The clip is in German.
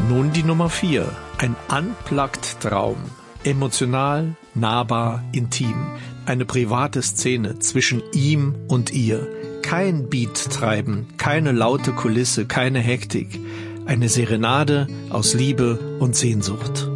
Nun die Nummer 4. Ein Unplugged-Traum. Emotional, nahbar, intim. Eine private Szene zwischen ihm und ihr. Kein Beat-Treiben, keine laute Kulisse, keine Hektik. Eine Serenade aus Liebe und Sehnsucht.